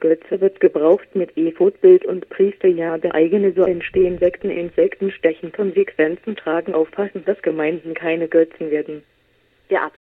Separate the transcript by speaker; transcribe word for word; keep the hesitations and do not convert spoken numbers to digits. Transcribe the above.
Speaker 1: Götze wird gebraucht mit Ephod-Bild und Priesterjade eigene, so entstehen Sekten, Insekten stechen, Konsequenzen tragen, aufpassen, dass Gemeinden keine Götzen werden.
Speaker 2: Der